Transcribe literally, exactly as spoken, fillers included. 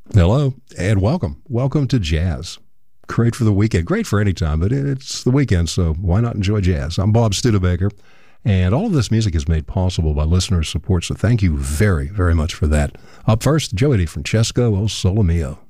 Hello, and welcome. Welcome to Jazz. Great for the weekend. Great for any time, but it's the weekend, so why not enjoy jazz? I'm Bob Studebaker, and all of this music is made possible by listener support, so thank you very, very much for that. Up first, Joey DeFrancesco, O Sole Mio.